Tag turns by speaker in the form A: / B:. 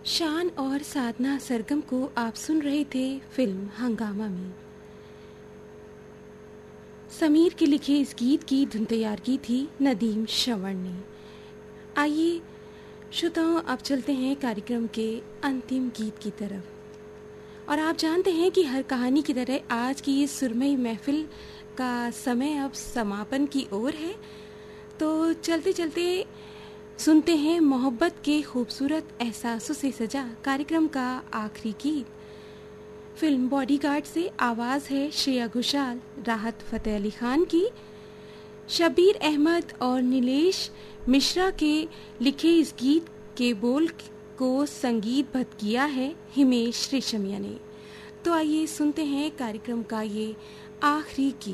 A: शान और साधना सरगम को आप सुन रहे थे फिल्म हंगामा में। समीर के लिखे इस गीत की धुन तैयार की थी नदीम श्रवण ने। आइए श्रोताओं, अब चलते हैं कार्यक्रम के अंतिम गीत की तरफ। और आप जानते हैं कि हर कहानी की तरह आज की इस सुरमई महफिल का समय अब समापन की ओर है। तो चलते चलते सुनते हैं मोहब्बत के खूबसूरत एहसासों से सजा कार्यक्रम का आखिरी गीत। फिल्म बॉडीगार्ड से आवाज़ है श्रेया घोषाल, राहत फ़तेह अली खान की। शबीर अहमद और नीलेश मिश्रा के लिखे इस गीत के बोल को संगीतबद्ध किया है हिमेश रेशमिया ने। तो आइए सुनते हैं कार्यक्रम का ये आखिरी गीत।